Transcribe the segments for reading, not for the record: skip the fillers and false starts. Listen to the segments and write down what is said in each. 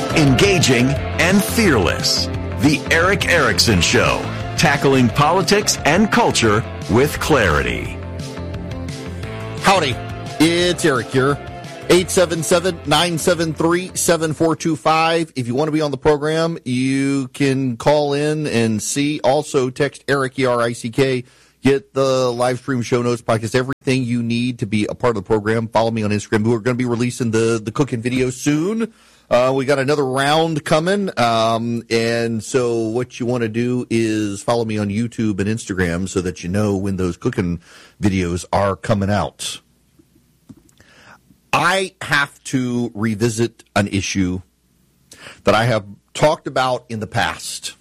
engaging, and fearless. The Erick Erickson Show, tackling politics and culture with clarity. Howdy, it's Eric here. 877-973-7425. If you want to be on the program, you can call in and see. Also, text Eric, E-R-I-C-K. Get the live stream show notes, podcast, everything you need to be a part of the program. Follow me on Instagram. We're going to be releasing the cooking video soon. We got another round coming. And so what you want to do is follow me on YouTube and Instagram so that you know when those cooking videos are coming out. I have to revisit an issue that I have talked about in the past.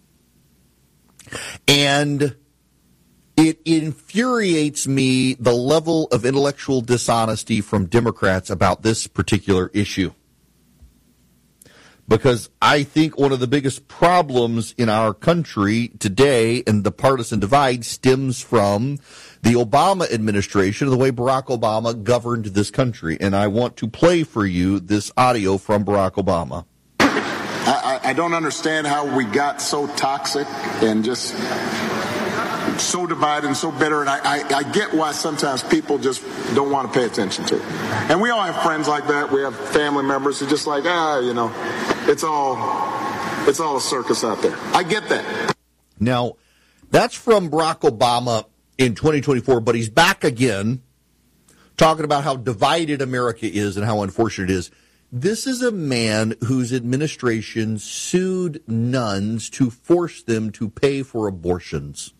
And it infuriates me the level of intellectual dishonesty from Democrats about this particular issue. Because I think one of the biggest problems in our country today and the partisan divide stems from the Obama administration and the way Barack Obama governed this country. And I want to play for you this audio from Barack Obama. I don't understand how we got so toxic and just so divided and so bitter, and I get why sometimes people just don't want to pay attention to it. And we all have friends like that. We have family members who just like, it's all a circus out there. I get that. Now, that's from Barack Obama in 2024, but he's back again talking about how divided America is and how unfortunate it is. This is a man whose administration sued nuns to force them to pay for abortions.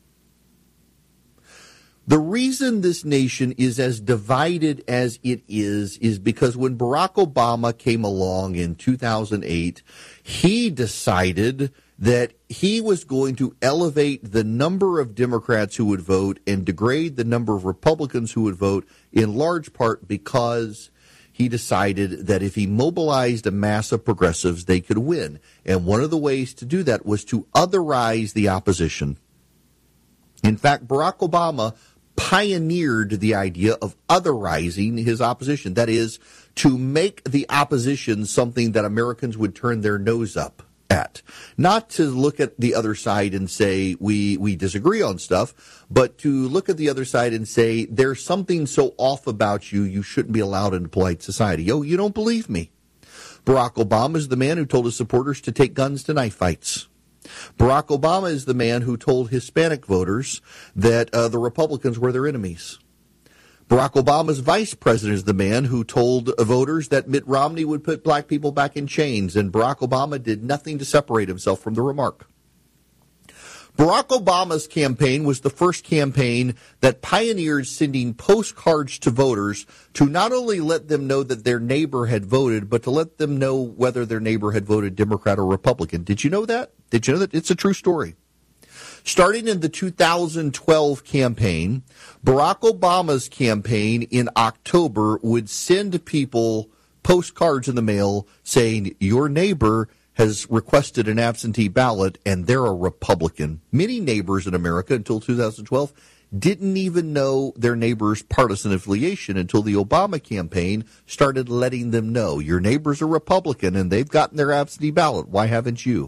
The reason this nation is as divided as it is because when Barack Obama came along in 2008, he decided that he was going to elevate the number of Democrats who would vote and degrade the number of Republicans who would vote, in large part because he decided that if he mobilized a mass of progressives, they could win. And one of the ways to do that was to otherize the opposition. In fact, Barack Obama pioneered the idea of otherizing his opposition. That is, to make the opposition something that Americans would turn their nose up at. Not to look at the other side and say, we disagree on stuff, but to look at the other side and say, there's something so off about you, you shouldn't be allowed in polite society. Oh, you don't believe me? Barack Obama is the man who told his supporters to take guns to knife fights. Barack Obama is the man who told Hispanic voters that the Republicans were their enemies. Barack Obama's vice president is the man who told voters that Mitt Romney would put black people back in chains, and Barack Obama did nothing to separate himself from the remark. Barack Obama's campaign was the first campaign that pioneered sending postcards to voters to not only let them know that their neighbor had voted, but to let them know whether their neighbor had voted Democrat or Republican. Did you know that? Did you know that? It's a true story. Starting in the 2012 campaign, Barack Obama's campaign in October would send people postcards in the mail saying, your neighbor has requested an absentee ballot, and they're a Republican. Many neighbors in America until 2012 didn't even know their neighbor's partisan affiliation until the Obama campaign started letting them know, your neighbor's a Republican, and they've gotten their absentee ballot. Why haven't you?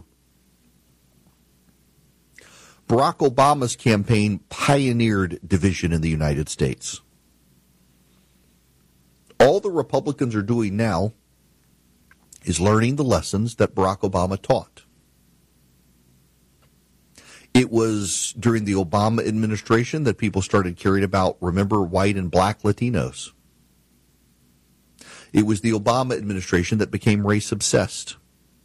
Barack Obama's campaign pioneered division in the United States. All the Republicans are doing now is learning the lessons that Barack Obama taught. It was during the Obama administration that people started caring about, remember, white and black Latinos. It was the Obama administration that became race obsessed.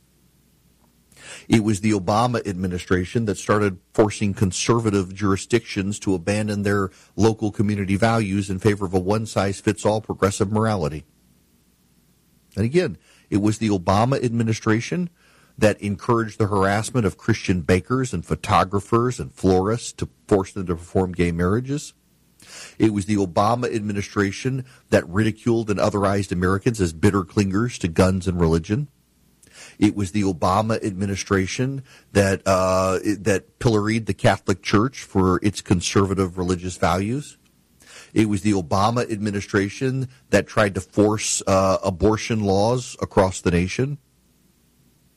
It was the Obama administration that started forcing conservative jurisdictions to abandon their local community values in favor of a one-size-fits-all progressive morality. And again, it was the Obama administration that encouraged the harassment of Christian bakers and photographers and florists to force them to perform gay marriages. It was the Obama administration that ridiculed and otherized Americans as bitter clingers to guns and religion. It was the Obama administration that pilloried the Catholic Church for its conservative religious values. It was the Obama administration that tried to force abortion laws across the nation.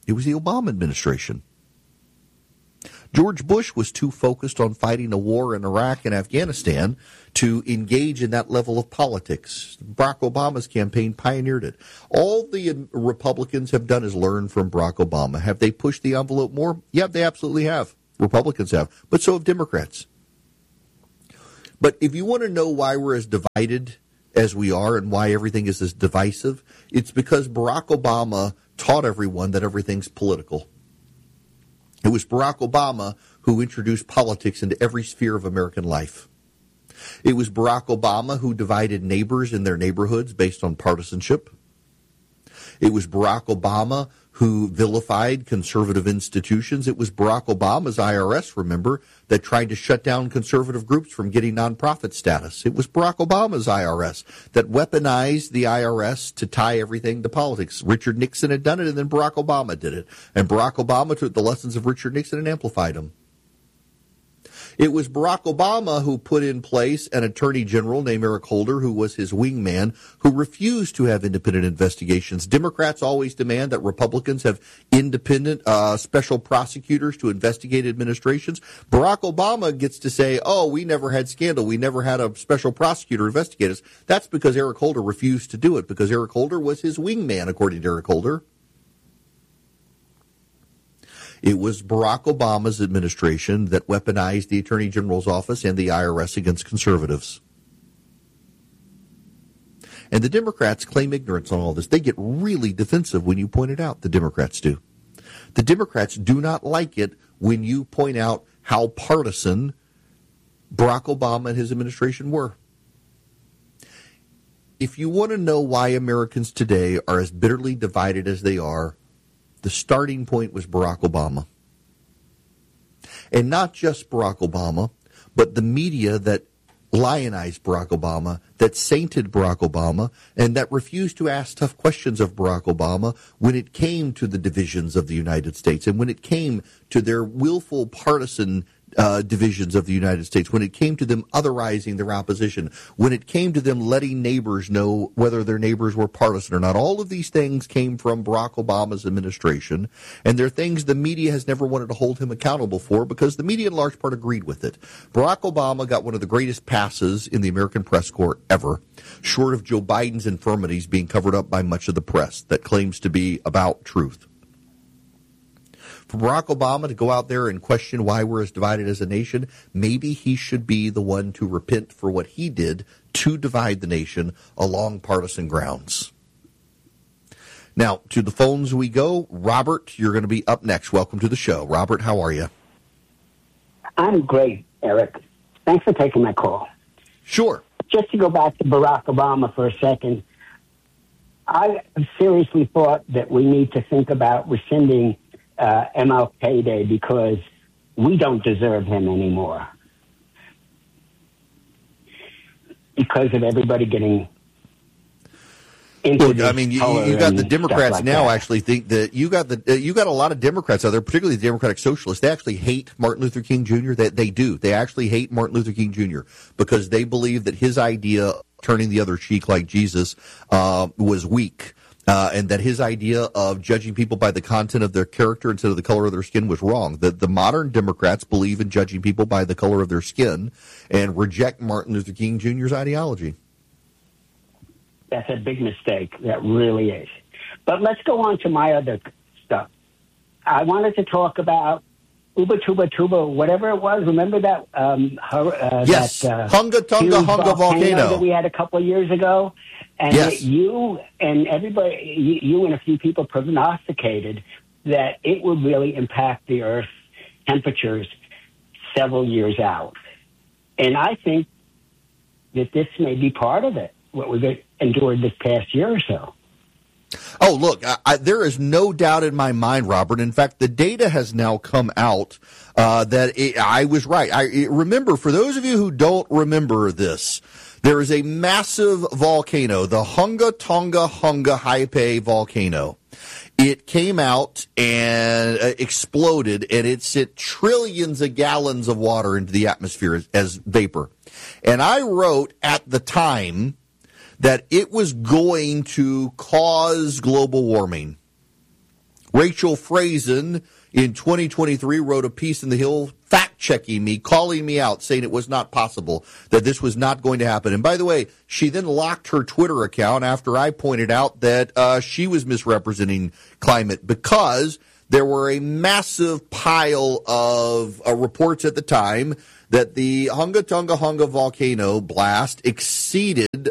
It was the Obama administration. George Bush was too focused on fighting a war in Iraq and Afghanistan to engage in that level of politics. Barack Obama's campaign pioneered it. All the Republicans have done is learn from Barack Obama. Have they pushed the envelope more? Yeah, they absolutely have. Republicans have. But so have Democrats. But if you want to know why we're as divided as we are and why everything is as divisive, it's because Barack Obama taught everyone that everything's political. It was Barack Obama who introduced politics into every sphere of American life. It was Barack Obama who divided neighbors in their neighborhoods based on partisanship. It was Barack Obama who vilified conservative institutions. It was Barack Obama's IRS, remember, that tried to shut down conservative groups from getting nonprofit status. It was Barack Obama's IRS that weaponized the IRS to tie everything to politics. Richard Nixon had done it, and then Barack Obama did it. And Barack Obama took the lessons of Richard Nixon and amplified them. It was Barack Obama who put in place an attorney general named Eric Holder, who was his wingman, who refused to have independent investigations. Democrats always demand that Republicans have independent special prosecutors to investigate administrations. Barack Obama gets to say, oh, we never had scandal. We never had a special prosecutor investigate us. That's because Eric Holder refused to do it, because Eric Holder was his wingman, according to Eric Holder. It was Barack Obama's administration that weaponized the Attorney General's office and the IRS against conservatives. And the Democrats claim ignorance on all this. They get really defensive when you point it out, the Democrats do. The Democrats do not like it when you point out how partisan Barack Obama and his administration were. If you want to know why Americans today are as bitterly divided as they are, the starting point was Barack Obama. And not just Barack Obama, but the media that lionized Barack Obama, that sainted Barack Obama, and that refused to ask tough questions of Barack Obama when it came to the divisions of the United States and when it came to their willful partisan divisions of the United States, when it came to them otherizing their opposition, when it came to them letting neighbors know whether their neighbors were partisan or not. All of these things came from Barack Obama's administration, and they're things the media has never wanted to hold him accountable for because the media in large part agreed with it. Barack Obama got one of the greatest passes in the American press corps ever, short of Joe Biden's infirmities being covered up by much of the press that claims to be about truth. For Barack Obama to go out there and question why we're as divided as a nation, maybe he should be the one to repent for what he did to divide the nation along partisan grounds. Now, to the phones we go. Robert, you're going to be up next. Welcome to the show. Robert, how are you? I'm great, Eric. Thanks for taking my call. Sure. Just to go back to Barack Obama for a second, I seriously thought that we need to think about rescinding MLK Day because we don't deserve him anymore because of everybody getting into Look, I mean, you got the Democrats like now that. Actually think that you got a lot of Democrats out there, particularly the Democratic Socialists. They actually hate Martin Luther King Jr. They do. They actually hate Martin Luther King Jr. because they believe that his idea of turning the other cheek like Jesus was weak. And that his idea of judging people by the content of their character instead of the color of their skin was wrong. That the modern Democrats believe in judging people by the color of their skin and reject Martin Luther King Jr.'s ideology. That's a big mistake. That really is. But let's go on to my other stuff. I wanted to talk about Uba Tuba Tuba, whatever it was. Remember that? Yes, Hunga Tonga Hunga volcano that we had a couple of years ago. And yes. You and everybody, you and a few people prognosticated that it would really impact the Earth's temperatures several years out. And I think that this may be part of it, what we've endured this past year or so. Oh, look, there is no doubt in my mind, Robert. In fact, the data has now come out that I was right. Remember, for those of you who don't remember this, there is a massive volcano, the Hunga Tonga Hunga Haipai volcano. It came out and exploded, and it sent trillions of gallons of water into the atmosphere as vapor. And I wrote at the time that it was going to cause global warming. Rachel Friesen in 2023 wrote a piece in The Hill fact-checking me, calling me out, saying it was not possible, that this was not going to happen. And by the way, she then locked her Twitter account after I pointed out that she was misrepresenting climate because there were a massive pile of reports at the time that the Hunga Tonga Hunga volcano blast exceeded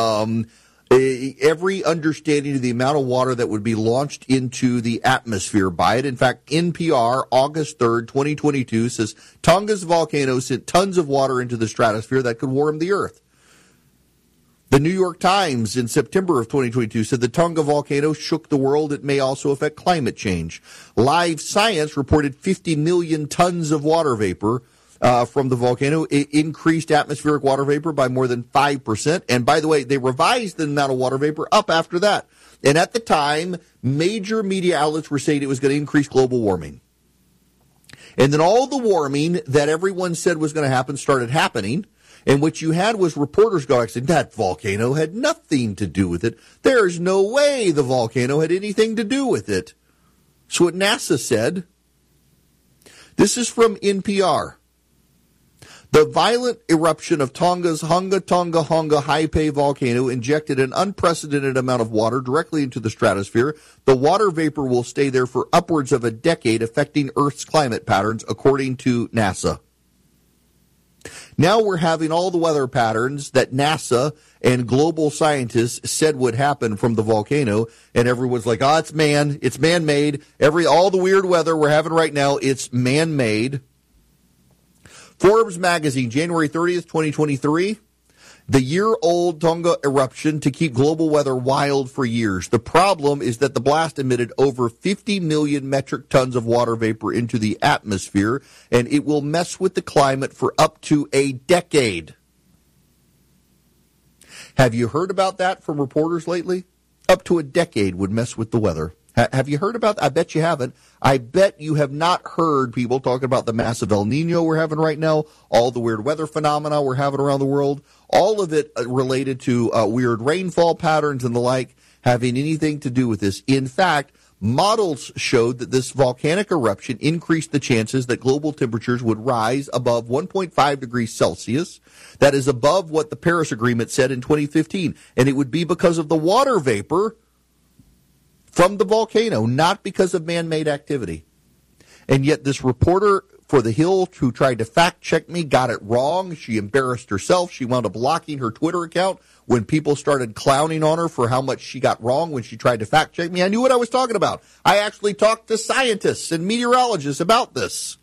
every understanding of the amount of water that would be launched into the atmosphere by it. In fact, NPR, August 3rd, 2022, says Tonga's volcano sent tons of water into the stratosphere that could warm the Earth. The New York Times in September of 2022 said the Tonga volcano shook the world. It may also affect climate change. Live Science reported 50 million tons of water vapor from the volcano. It increased atmospheric water vapor by more than 5%. And by the way, they revised the amount of water vapor up after that. And at the time, major media outlets were saying it was going to increase global warming. And then all the warming that everyone said was going to happen started happening. And what you had was reporters going, saying, that volcano had nothing to do with it. There's no way the volcano had anything to do with it. So what NASA said, this is from NPR. The violent eruption of Tonga's Hunga Tonga Hunga Haipai volcano injected an unprecedented amount of water directly into the stratosphere. The water vapor will stay there for upwards of a decade, affecting Earth's climate patterns, according to NASA. Now we're having all the weather patterns that NASA and global scientists said would happen from the volcano, and everyone's like, oh, it's man-made. All the weird weather we're having right now, it's man-made. Forbes magazine, January 30th, 2023, the year-old Tonga eruption to keep global weather wild for years. The problem is that the blast emitted over 50 million metric tons of water vapor into the atmosphere, and it will mess with the climate for up to a decade. Have you heard about that from reporters lately? Up to a decade would mess with the weather. Have you heard about that? I bet you haven't. I bet you have not heard people talking about the massive El Nino we're having right now, all the weird weather phenomena we're having around the world, all of it related to weird rainfall patterns and the like, having anything to do with this. In fact, models showed that this volcanic eruption increased the chances that global temperatures would rise above 1.5 degrees Celsius. That is above what the Paris Agreement said in 2015. And it would be because of the water vapor from the volcano, not because of man-made activity. And yet this reporter for The Hill who tried to fact-check me got it wrong. She embarrassed herself. She wound up blocking her Twitter account when people started clowning on her for how much she got wrong when she tried to fact-check me. I knew what I was talking about. I actually talked to scientists and meteorologists about this.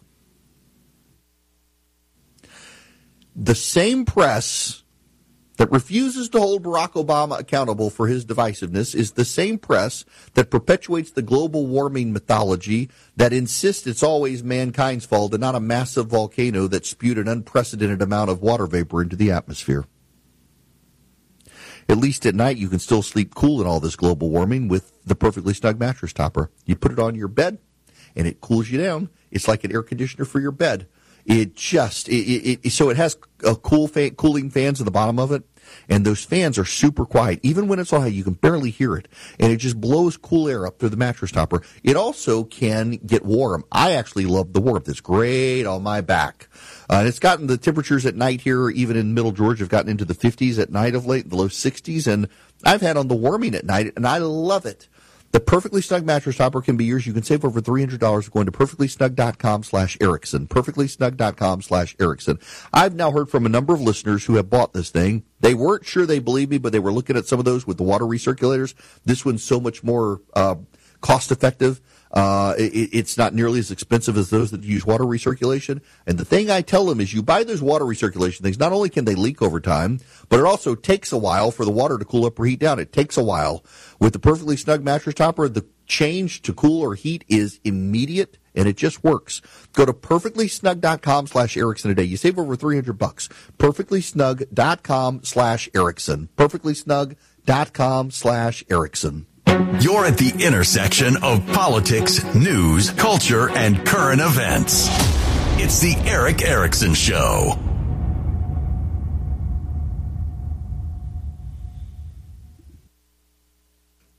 The same press that refuses to hold Barack Obama accountable for his divisiveness is the same press that perpetuates the global warming mythology that insists it's always mankind's fault and not a massive volcano that spewed an unprecedented amount of water vapor into the atmosphere. At least at night, you can still sleep cool in all this global warming with the Perfectly Snug mattress topper. You put it on your bed, and it cools you down. It's like an air conditioner for your bed. So it has a cooling fans at the bottom of it, and those fans are super quiet. Even when it's on high, you can barely hear it, and it just blows cool air up through the mattress topper. It also can get warm. I actually love the warmth. It's great on my back. And it's gotten the temperatures at night here, even in Middle Georgia, have gotten into the 50s at night of late, the low 60s, and I've had on the warming at night, and I love it. The Perfectly Snug mattress topper can be yours. You can save over $300 going to perfectlysnug.com/Erickson. Perfectlysnug.com/Erickson. I've now heard from a number of listeners who have bought this thing. They weren't sure they believed me, but they were looking at some of those with the water recirculators. This one's so much more cost effective. It's not nearly as expensive as those that use water recirculation. And the thing I tell them is you buy those water recirculation things, not only can they leak over time, but it also takes a while for the water to cool up or heat down. It takes a while. With the Perfectly Snug mattress topper, the change to cool or heat is immediate, and it just works. Go to perfectlysnug.com/Erickson today. You save over $300. Perfectlysnug.com/Erickson. Perfectlysnug.com/Erickson. You're at the intersection of politics, news, culture, and current events. It's the Erick Erickson Show.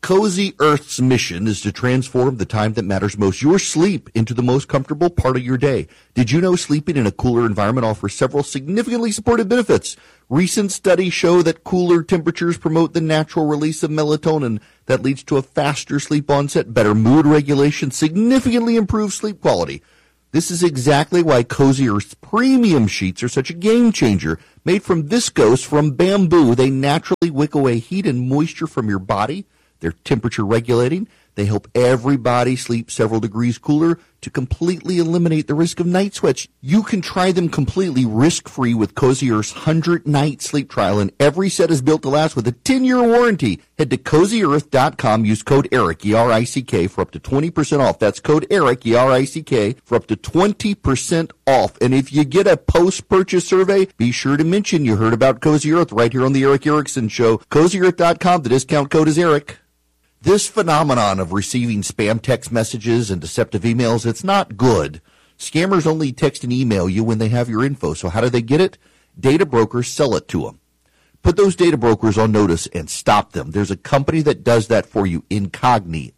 Cozy Earth's mission is to transform the time that matters most, your sleep, into the most comfortable part of your day. Did you know sleeping in a cooler environment offers several significantly supported benefits? Recent studies show that cooler temperatures promote the natural release of melatonin that leads to a faster sleep onset, better mood regulation, significantly improved sleep quality. This is exactly why Cozy Earth's premium sheets are such a game changer. Made from viscose from bamboo, they naturally wick away heat and moisture from your body. They're temperature regulating. They help everybody sleep several degrees cooler to completely eliminate the risk of night sweats. You can try them completely risk-free with Cozy Earth's 100-night sleep trial, and every set is built to last with a 10-year warranty. Head to CozyEarth.com. Use code ERIC, E-R-I-C-K, for up to 20% off. That's code ERIC, E-R-I-C-K, for up to 20% off. And if you get a post-purchase survey, be sure to mention you heard about Cozy Earth right here on the Eric Erickson Show. CozyEarth.com. The discount code is ERIC. This phenomenon of receiving spam text messages and deceptive emails, it's not good. Scammers only text and email you when they have your info. So how do they get it? Data brokers sell it to them. Put those data brokers on notice and stop them. There's a company that does that for you, Incogni,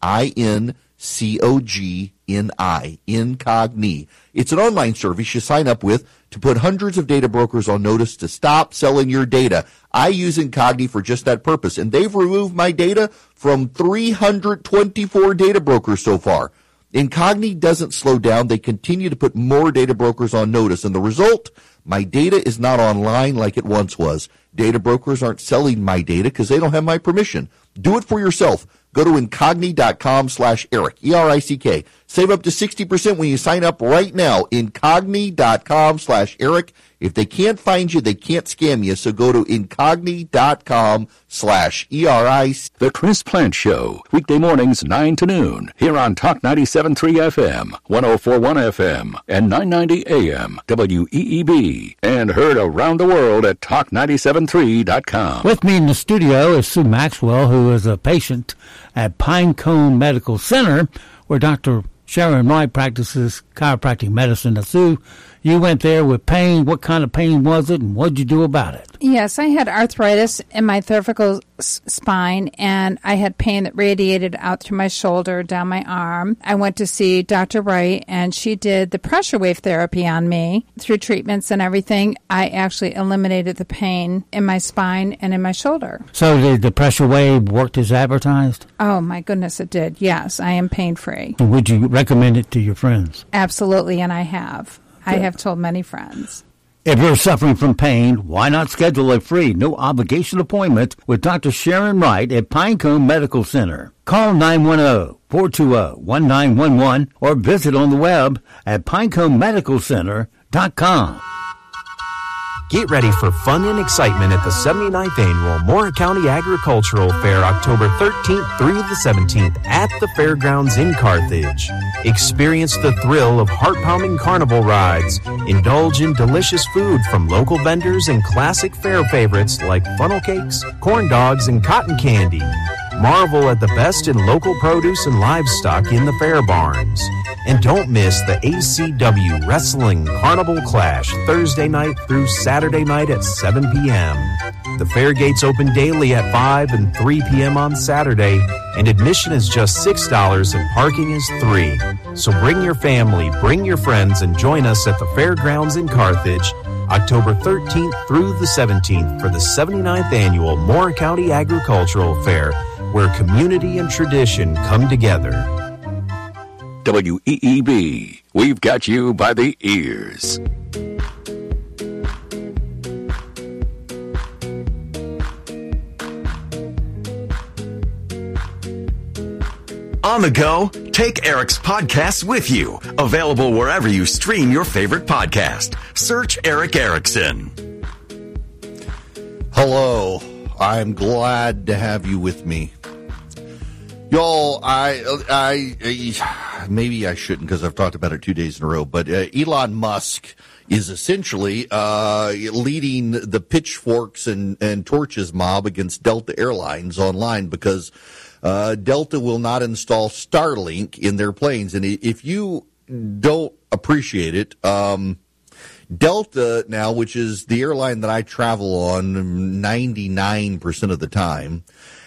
I-N-C-O-G-N-I, Incogni. It's an online service you sign up with to put hundreds of data brokers on notice to stop selling your data. I use Incogni for just that purpose, and they've removed my data from 324 data brokers so far. Incogni doesn't slow down. They continue to put more data brokers on notice, and the result, my data is not online like it once was. Data brokers aren't selling my data because they don't have my permission. Do it for yourself. Go to Incogni.com/Eric, E-R-I-C-K. Save up to 60% when you sign up right now. Incogni.com/Eric. If they can't find you, they can't scam you. So go to Incogni.com/ERIC. The Chris Plant Show, weekday mornings 9 to noon, here on Talk 97.3 FM, 104.1 FM, and 990 AM, WEEB, and heard around the world at Talk973.com. With me in the studio is Sue Maxwell, who is a patient at Pinecone Medical Center, where Dr. Sharon Wright practices chiropractic medicine. Now, Sue, you went there with pain. What kind of pain was it, and what did you do about it? Yes, I had arthritis in my cervical spine, and I had pain that radiated out through my shoulder, down my arm. I went to see Dr. Wright, and she did the pressure wave therapy on me. Through treatments and everything, I actually eliminated the pain in my spine and in my shoulder. So did the pressure wave work as advertised? Oh, my goodness, it did. Yes, I am pain-free. And would you recommend it to your friends? Absolutely, and I have. I have told many friends. If you're suffering from pain, why not schedule a free, no-obligation appointment with Dr. Sharon Wright at Pinecone Medical Center? Call 910-420-1911 or visit on the web at pineconemedicalcenter.com. Get ready for fun and excitement at the 79th Annual Mora County Agricultural Fair, October 13th through the 17th at the Fairgrounds in Carthage. Experience the thrill of heart-pounding carnival rides. Indulge in delicious food from local vendors and classic fair favorites like funnel cakes, corn dogs, and cotton candy. Marvel at the best in local produce and livestock in the fair barns. And don't miss the ACW Wrestling Carnival Clash Thursday night through Saturday night at 7 p.m. The fair gates open daily at 5 and 3 p.m. on Saturday, and admission is just $6 and parking is $3. So bring your family, bring your friends, and join us at the Fairgrounds in Carthage, October 13th through the 17th for the 79th Annual Mora County Agricultural Fair, where community and tradition come together. WEEB, we've got you by the ears. On the go, take Eric's podcasts with you. Available wherever you stream your favorite podcast. Search Eric Erickson. Hello. I'm glad to have you with me. Y'all, I maybe I shouldn't because I've talked about it 2 days in a row, but Elon Musk is essentially leading the pitchforks and torches mob against Delta Airlines online because Delta will not install Starlink in their planes. And if you don't appreciate it, Delta now, which is the airline that I travel on 99% of the time,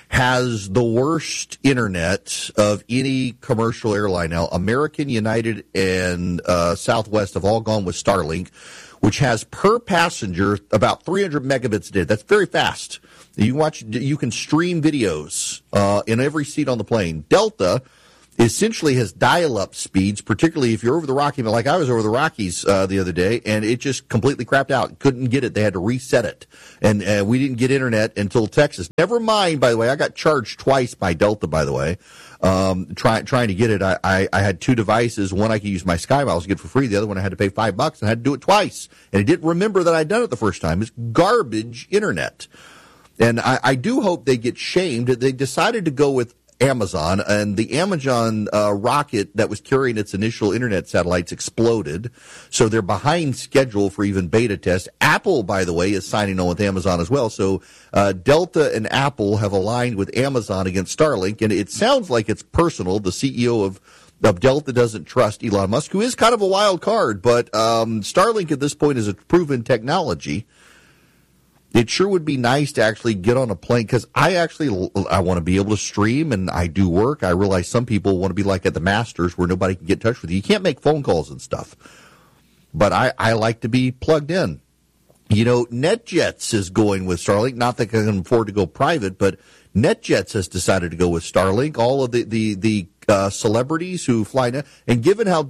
has the worst internet of any commercial airline. Now, American, United, and Southwest have all gone with Starlink, which has per passenger about 300 megabits a day. That's very fast. You can stream videos in every seat on the plane. Delta essentially has dial-up speeds, particularly if you're over the Rockies. Like I was over the Rockies the other day, and it just completely crapped out. Couldn't get it. They had to reset it. And we didn't get internet until Texas. Never mind, by the way, I got charged twice by Delta, by the way. Trying to get it. I had two devices. One I could use my SkyMiles to get for free. The other one I had to pay $5 and I had to do it twice. And I didn't remember that I'd done it the first time. It's garbage internet. And I do hope they get shamed. They decided to go with Amazon, and the Amazon rocket that was carrying its initial internet satellites exploded, so they're behind schedule for even beta tests. Apple, by the way, is signing on with Amazon as well, so Delta and Apple have aligned with Amazon against Starlink, and it sounds like it's personal. The CEO of Delta doesn't trust Elon Musk, who is kind of a wild card, but Starlink at this point is a proven technology. It sure would be nice to actually get on a plane, because I want to be able to stream, and I do work. I realize some people want to be like at the Masters where nobody can get in touch with you. You can't make phone calls and stuff. But I like to be plugged in. You know, NetJets is going with Starlink. Not that I can afford to go private, but NetJets has decided to go with Starlink. All of the celebrities who fly now, and given how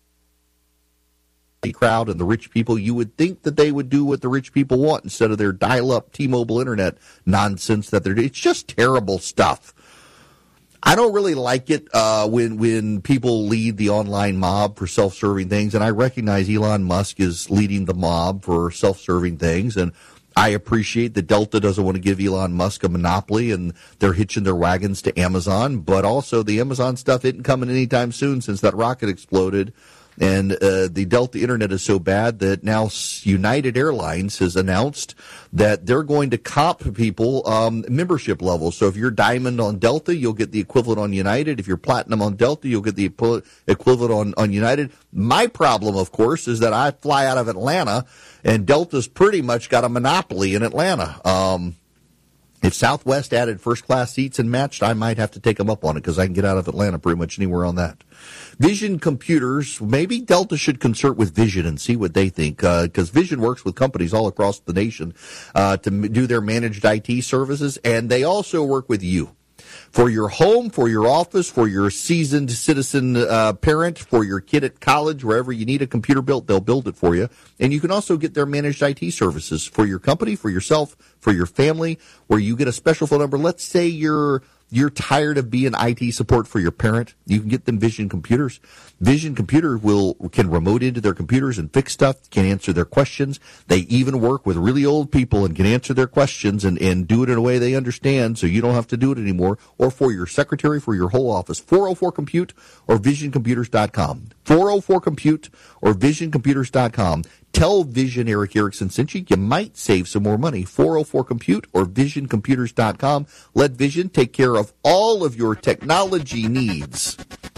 crowd and the rich people, you would think that they would do what the rich people want instead of their dial-up T-Mobile internet nonsense that they're doing. It's just terrible stuff. I don't really like it when people lead the online mob for self-serving things, and I recognize Elon Musk is leading the mob for self-serving things, and I appreciate that Delta doesn't want to give Elon Musk a monopoly, and they're hitching their wagons to Amazon, but also the Amazon stuff isn't coming anytime soon since that rocket exploded. And the Delta internet is so bad that now United Airlines has announced that they're going to comp people membership levels. So if you're Diamond on Delta, you'll get the equivalent on United. If you're Platinum on Delta, you'll get the equivalent on United. My problem, of course, is that I fly out of Atlanta, and Delta's pretty much got a monopoly in Atlanta. If Southwest added first-class seats and matched, I might have to take them up on it, because I can get out of Atlanta pretty much anywhere on that. Vision Computers, maybe Delta should consult with Vision and see what they think, because Vision works with companies all across the nation to do their managed IT services, and they also work with you. For your home, for your office, for your seasoned citizen parent, for your kid at college, wherever you need a computer built, they'll build it for you. And you can also get their managed IT services for your company, for yourself, for your family, where you get a special phone number. Let's say you're tired of being IT support for your parent. You can get them Vision Computers. Vision Computer can remote into their computers and fix stuff, can answer their questions. They even work with really old people and can answer their questions and do it in a way they understand, so you don't have to do it anymore. Or for your secretary, for your whole office. 404-COMPUTE or VisionComputers.com. 404-COMPUTE or VisionComputers.com. Tell Vision Eric Erickson sent you. You might save some more money. 404-COMPUTE or VisionComputers.com. Let Vision take care of all of your technology needs.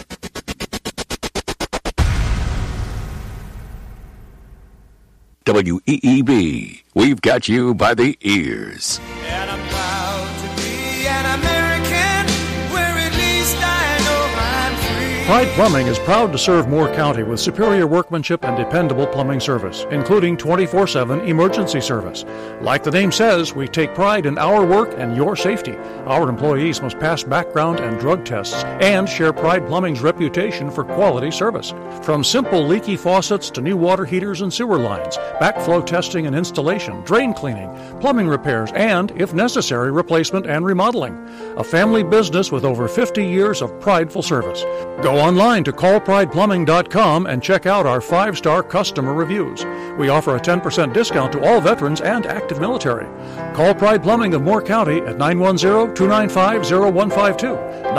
WEEB, we've got you by the ears. And I'm proud to be an American, where at least I know I'm free. Pride Plumbing is proud to serve Moore County with superior workmanship and dependable plumbing service, including 24/7 emergency service. Like the name says, we take pride in our work and your safety. Our employees must pass background and drug tests and share Pride Plumbing's reputation for quality service. From simple leaky faucets to new water heaters and sewer lines, backflow testing and installation, drain cleaning, plumbing repairs, and, if necessary, replacement and remodeling. A family business with over 50 years of prideful service. Go online to callprideplumbing.com and check out our 5-star customer reviews. We offer a 10% discount to all veterans and active military. Call Pride Plumbing of Moore County at 910-295-0152.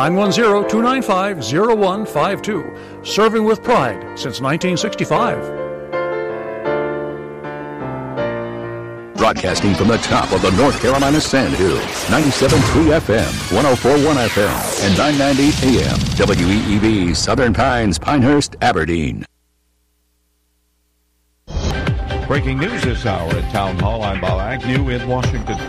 910-295-0152. Serving with pride since 1965. Broadcasting from the top of the North Carolina Sand Hills, 97.3 FM, 104.1 FM, and 990 AM, WEEB, Southern Pines, Pinehurst, Aberdeen. Breaking news this hour at Town Hall. I'm Bob Agnew in Washington.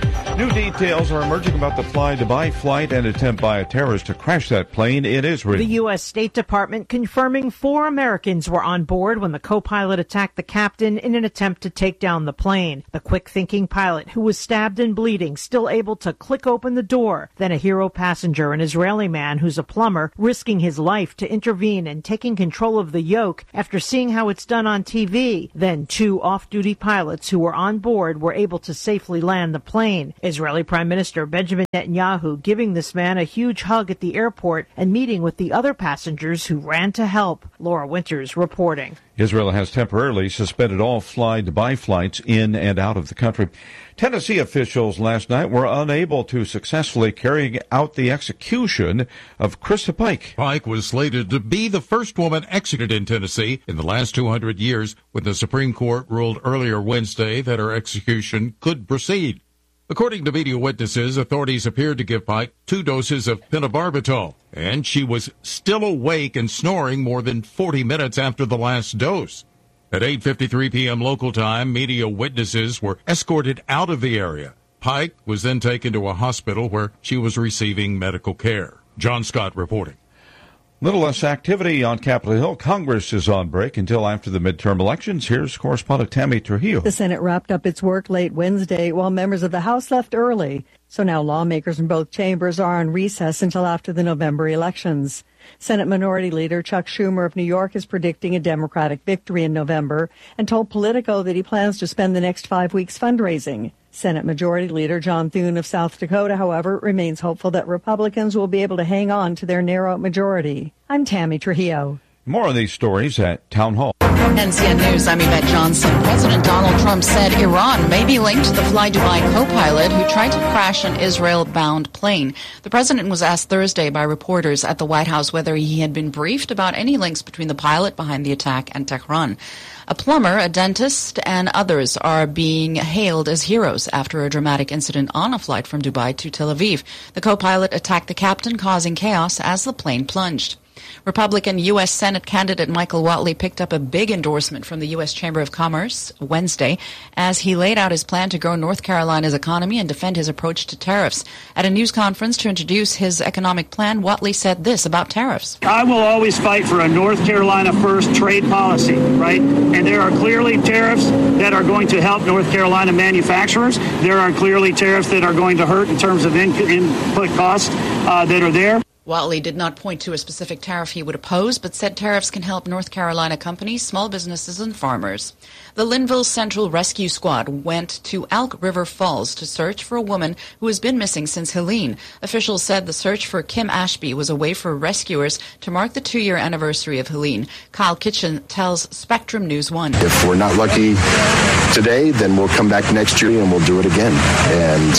New details are emerging about the fly-Dubai flight and attempt by a terrorist to crash that plane in Israel. The U.S. State Department confirming 4 Americans were on board when the co-pilot attacked the captain in an attempt to take down the plane. The quick-thinking pilot, who was stabbed and bleeding, still able to click open the door. Then a hero passenger, an Israeli man who's a plumber, risking his life to intervene and taking control of the yoke after seeing how it's done on TV. Then 2 off-duty pilots who were on board were able to safely land the plane. Israeli Prime Minister Benjamin Netanyahu giving this man a huge hug at the airport and meeting with the other passengers who ran to help. Laura Winters reporting. Israel has temporarily suspended all fly-Dubai flights in and out of the country. Tennessee officials last night were unable to successfully carry out the execution of Krista Pike. Pike was slated to be the first woman executed in Tennessee in the last 200 years, when the Supreme Court ruled earlier Wednesday that her execution could proceed. According to media witnesses, authorities appeared to give Pike 2 doses of phenobarbital, and she was still awake and snoring more than 40 minutes after the last dose. At 8:53 p.m. local time, media witnesses were escorted out of the area. Pike was then taken to a hospital where she was receiving medical care. John Scott reporting. Little less activity on Capitol Hill. Congress is on break until after the midterm elections. Here's correspondent Tammy Trujillo. The Senate wrapped up its work late Wednesday while members of the House left early. So now lawmakers in both chambers are on recess until after the November elections. Senate Minority Leader Chuck Schumer of New York is predicting a Democratic victory in November and told Politico that he plans to spend the next 5 weeks fundraising. Senate Majority Leader John Thune of South Dakota, however, remains hopeful that Republicans will be able to hang on to their narrow majority. I'm Tammy Trujillo. More on these stories at Town Hall. NCN News, I'm Yvette Johnson. President Donald Trump said Iran may be linked to the fly-Dubai co-pilot who tried to crash an Israel-bound plane. The president was asked Thursday by reporters at the White House whether he had been briefed about any links between the pilot behind the attack and Tehran. A plumber, a dentist, and others are being hailed as heroes after a dramatic incident on a flight from Dubai to Tel Aviv. The co-pilot attacked the captain, causing chaos as the plane plunged. Republican U.S. Senate candidate Michael Whatley picked up a big endorsement from the U.S. Chamber of Commerce Wednesday as he laid out his plan to grow North Carolina's economy and defend his approach to tariffs. At a news conference to introduce his economic plan, Whatley said this about tariffs. I will always fight for a North Carolina first trade policy, right? And there are clearly tariffs that are going to help North Carolina manufacturers. There are clearly tariffs that are going to hurt in terms of input costs that are there. Whatley did not point to a specific tariff he would oppose, but said tariffs can help North Carolina companies, small businesses, and farmers. The Linville Central Rescue Squad went to Elk River Falls to search for a woman who has been missing since Helene. Officials said the search for Kim Ashby was a way for rescuers to mark the 2-year anniversary of Helene. Kyle Kitchen tells Spectrum News 1. If we're not lucky today, then we'll come back next year and we'll do it again. And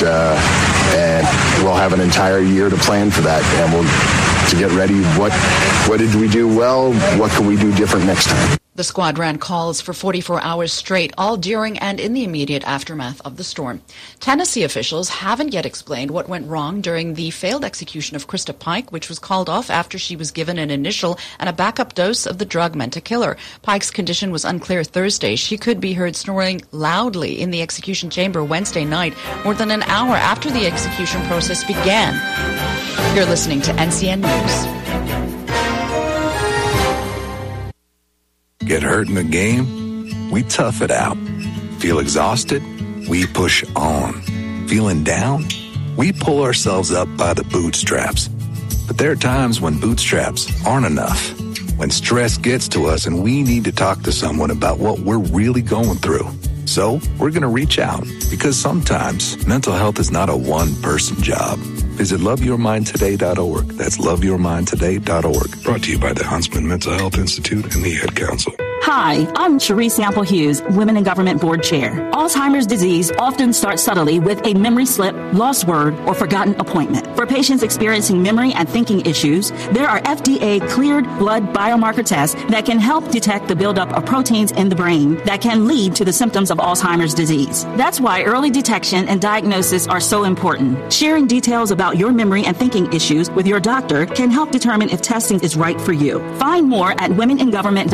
we'll have an entire year to plan for that, and we'll to get ready. What did we do well? What can we do different next time? The squad ran calls for 44 hours straight, all during and in the immediate aftermath of the storm. Tennessee officials haven't yet explained what went wrong during the failed execution of Krista Pike, which was called off after she was given an initial and a backup dose of the drug meant to kill her. Pike's condition was unclear Thursday. She could be heard snoring loudly in the execution chamber Wednesday night, more than an hour after the execution process began. You're listening to NCN News. Get hurt in the game? We tough it out. Feel exhausted? We push on. Feeling down? We pull ourselves up by the bootstraps. But there are times when bootstraps aren't enough. When stress gets to us and we need to talk to someone about what we're really going through. So we're going to reach out, because sometimes mental health is not a one-person job. Visit loveyourmindtoday.org. That's loveyourmindtoday.org. Brought to you by the Huntsman Mental Health Institute and the Ad Council. Hi, I'm Cherie Sample Hughes, Women in Government Board Chair. Alzheimer's disease often starts subtly with a memory slip, lost word, or forgotten appointment. For patients experiencing memory and thinking issues, there are FDA-cleared blood biomarker tests that can help detect the buildup of proteins in the brain that can lead to the symptoms of Alzheimer's disease. That's why early detection and diagnosis are so important. Sharing details about your memory and thinking issues with your doctor can help determine if testing is right for you. Find more at womeningovernment.org.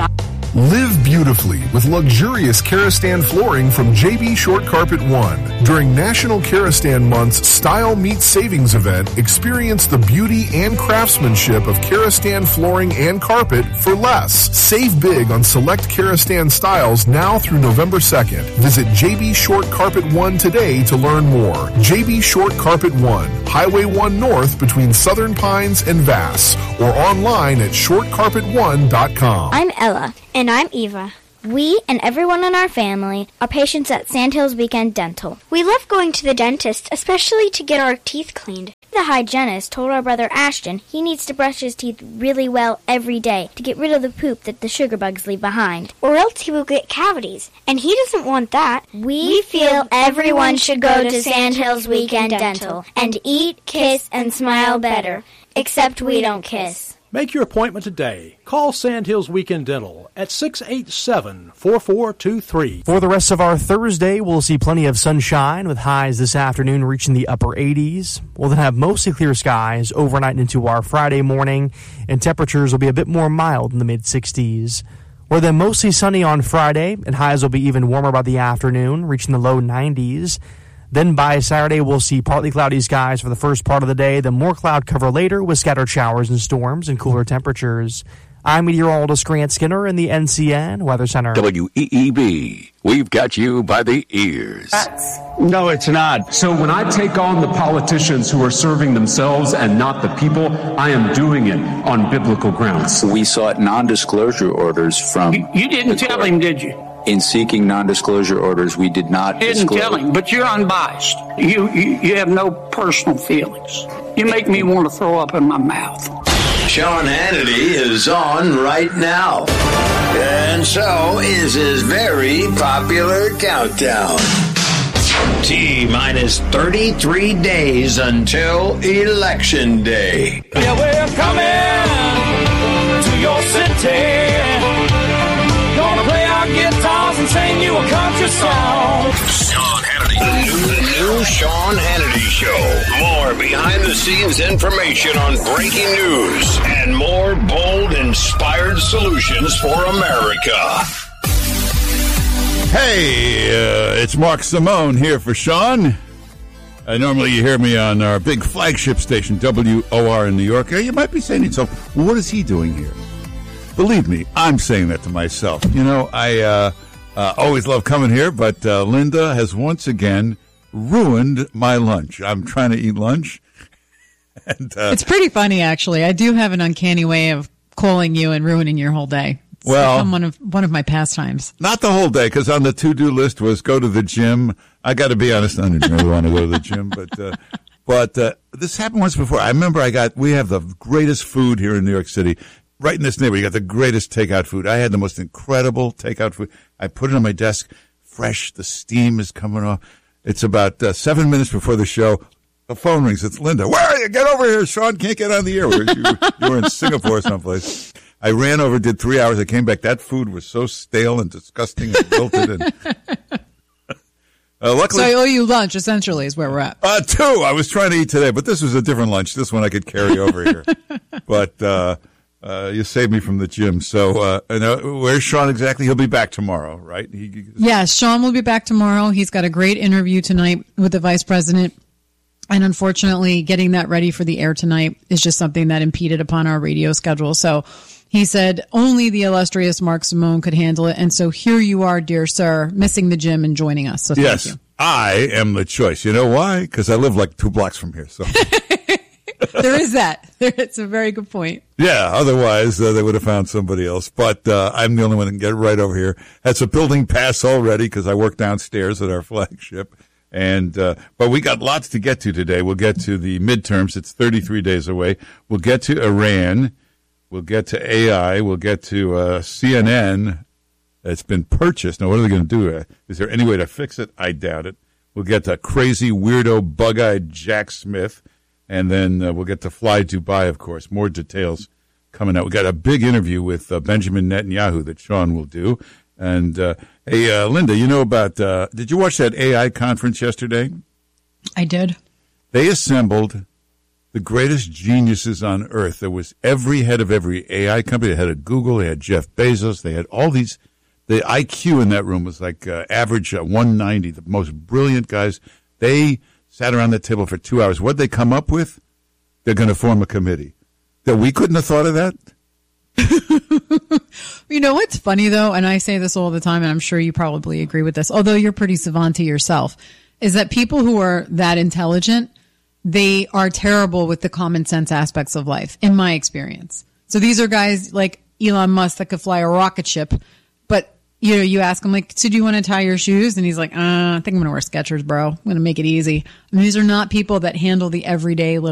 Live beautifully with luxurious Karastan flooring from JB Short Carpet One. During National Karastan Month's Style Meets Savings event, experience the beauty and craftsmanship of Karastan flooring and carpet for less. Save big on select Karastan styles now through November 2nd. Visit JB Short Carpet One today to learn more. JB Short Carpet One, Highway 1 North between Southern Pines and Vass, or online at shortcarpet1.com. I'm Ella. And I'm Eva. We and everyone in our family are patients at Sandhills Weekend Dental. We love going to the dentist, especially to get our teeth cleaned. The hygienist told our brother Ashton he needs to brush his teeth really well every day to get rid of the poop that the sugar bugs leave behind, or else he will get cavities, and he doesn't want that. We feel everyone should go to Sandhills Weekend Dental and eat, kiss, and smile better, except we don't kiss. Make your appointment today. Call Sandhills Weekend Dental at 687-4423. For the rest of our Thursday, we'll see plenty of sunshine with highs this afternoon reaching the upper 80s. We'll then have mostly clear skies overnight into our Friday morning, and temperatures will be a bit more mild in the mid-60s. We're then mostly sunny on Friday, and highs will be even warmer by the afternoon, reaching the low 90s. Then by Saturday, we'll see partly cloudy skies for the first part of the day, then more cloud cover later with scattered showers and storms and cooler temperatures. I'm meteorologist Grant Skinner in the NCN Weather Center. WEEB. We've got you by the ears. No, it's not. So when I take on the politicians who are serving themselves and not the people, I am doing it on biblical grounds. We sought non-disclosure orders from... You didn't tell him, did you? In seeking non-disclosure orders, we did not didn't disclose. Tell him, but you're unbiased. You have no personal feelings. You make me want to throw up in my mouth. Sean Hannity is on right now. And so is his very popular countdown. T-minus 33 days until Election Day. Yeah, we're coming to your city. Gonna play our guitars and sing you a country song. Sean Hannity. The new Sean Hannity Show. More behind-the-scenes information on breaking news and more bold, inspired solutions for America. Hey, it's Mark Simone here for Sean. Normally you hear me on our big flagship station, WOR in New York. You might be saying to yourself, well, what is he doing here? Believe me, I'm saying that to myself. You know, I always love coming here, but Linda has once again ruined my lunch. I'm trying to eat lunch. And, it's pretty funny, actually. I do have an uncanny way of calling you and ruining your whole day. It's become one of my pastimes. Not the whole day, because on the to-do list was go to the gym. I got to be honest, I didn't really want to go to the gym, but this happened once before. I remember we have the greatest food here in New York City. Right in this neighborhood, you got the greatest takeout food. I had the most incredible takeout food. I put it on my desk, fresh. The steam is coming off. It's about 7 minutes before the show. The phone rings. It's Linda. Where are you? Get over here. Sean can't get on the air. You were in Singapore someplace. I ran over, did 3 hours. I came back. That food was so stale and disgusting and wilted. And luckily, so I owe you lunch, essentially, is where we're at. 2. I was trying to eat today, but this was a different lunch. This one I could carry over here. But you saved me from the gym. So where's Sean exactly? He'll be back tomorrow, right? Yes, Sean will be back tomorrow. He's got a great interview tonight with the vice president. And unfortunately, getting that ready for the air tonight is just something that impeded upon our radio schedule. So he said only the illustrious Mark Simone could handle it. And so here you are, dear sir, missing the gym and joining us. So thank you. I am the choice. You know why? Because I live like 2 blocks from here. So there is that. It's a very good point. Yeah. Otherwise, they would have found somebody else. But I'm the only one that can get right over here. That's a building pass already because I work downstairs at our flagship. And but we got lots to get to today. We'll get to the midterms. It's 33 days away. We'll get to Iran. We'll get to AI. We'll get to CNN. It's been purchased. Now, what are they going to do? Is there any way to fix it? I doubt it. We'll get to crazy, weirdo, bug-eyed Jack Smith. And then we'll get to Fly Dubai, of course. More details coming out. We got a big interview with Benjamin Netanyahu that Sean will do. And, hey, Linda, you know about, did you watch that AI conference yesterday? I did. They assembled the greatest geniuses on earth. There was every head of every AI company. They had Google, they had Jeff Bezos, they had all these. The IQ in that room was like average 190, the most brilliant guys. They sat around the table for 2 hours. What'd they come up with? They're going to form a committee. That we couldn't have thought of that? You know what's funny, though, and I say this all the time, and I'm sure you probably agree with this, although you're pretty savant yourself, is that people who are that intelligent, they are terrible with the common sense aspects of life, in my experience. So these are guys like Elon Musk that could fly a rocket ship, but you ask him, like, so do you want to tie your shoes? And he's like, I think I'm going to wear Skechers, bro. I'm going to make it easy. I mean, these are not people that handle the everyday little